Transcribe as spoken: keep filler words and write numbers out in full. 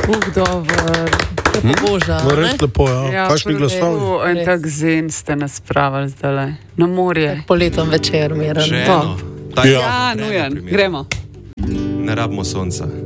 Uh, dobro. Boža, no, res lepo, ja. Ja, Kakšni glasovi? En tak zen ste nas spravili zdaj na morje. Poletom večer, miren. Ženo. Ja, nujen, gremo. Ne rabimo sonca.